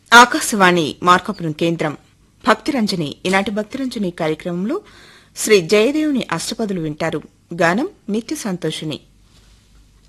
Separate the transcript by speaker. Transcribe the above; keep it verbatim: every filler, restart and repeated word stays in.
Speaker 1: ఆకాశవాణి మార్కాపురం కేంద్రం భక్తిరంజని ఈనాటి భక్తిరంజని కార్యక్రమంలో శ్రీ జయదేవుని అష్టపదులు వింటారు. గానం నిత్య సంతోషిని.